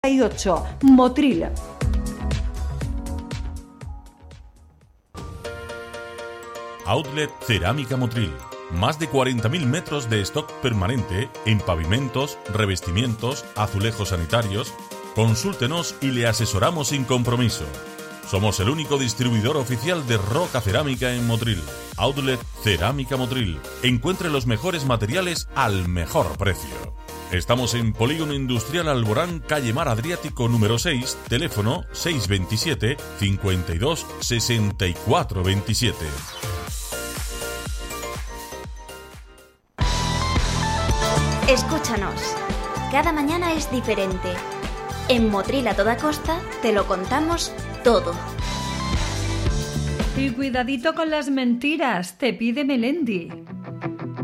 Motril. Outlet Cerámica Motril. Más de 40.000 metros de stock permanente en pavimentos, revestimientos, azulejos sanitarios. Consúltenos y le asesoramos sin compromiso. Somos el único distribuidor oficial de roca cerámica en Motril. Outlet Cerámica Motril. Encuentre los mejores materiales al mejor precio. Estamos en Polígono Industrial Alborán, calle Mar Adriático número 6, teléfono 627 52 64 27. Escúchanos. Cada mañana es diferente. En Motril a toda costa te lo contamos todo. Y cuidadito con las mentiras, te pide Melendi.